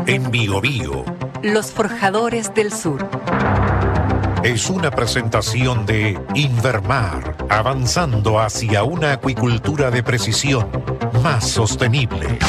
en Biobío. Los Forjadores del Sur. Es una presentación de Invermar, avanzando hacia una acuicultura de precisión más sostenible.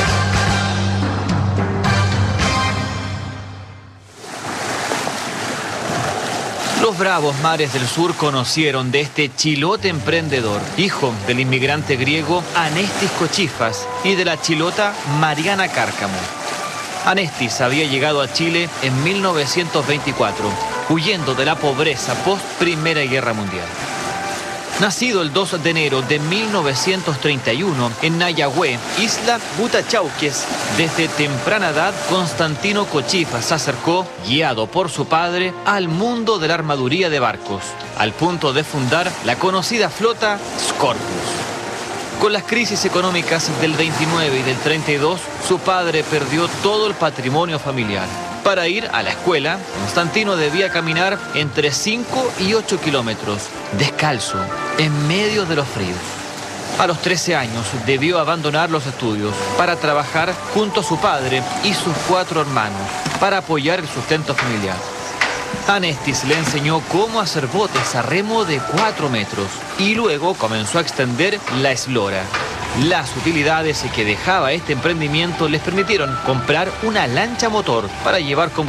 Los bravos mares del sur conocieron de este chilote emprendedor, hijo del inmigrante griego Anestis Cochifas y de la chilota Mariana Cárcamo. Anestis había llegado a Chile en 1924, huyendo de la pobreza post Primera Guerra Mundial. Nacido el 2 de enero de 1931 en Nayagüe, isla Butachauques, desde temprana edad Constantino Cochifas se acercó, guiado por su padre, al mundo de la armaduría de barcos, al punto de fundar la conocida flota Scorpus. Con las crisis económicas del 29 y del 32, su padre perdió todo el patrimonio familiar. Para ir a la escuela, Constantino debía caminar entre 5 y 8 kilómetros, descalzo, en medio de los fríos. A los 13 años debió abandonar los estudios para trabajar junto a su padre y sus 4 hermanos, para apoyar el sustento familiar. Anestis le enseñó cómo hacer botes a remo de 4 metros y luego comenzó a extender la eslora. Las utilidades que dejaba este emprendimiento les permitieron comprar una lancha motor para llevar combustible